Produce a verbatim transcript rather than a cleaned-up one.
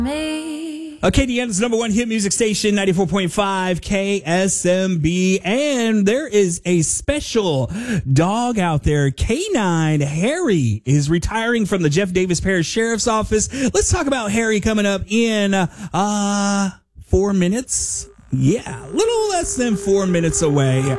Acadiana's number one hit music station, ninety-four point five K S M B. And there is a special dog out there. Canine Harry is retiring from the Jeff Davis Parish Sheriff's Office. Let's talk about Harry coming up in uh four minutes. Yeah, a little less than four minutes away.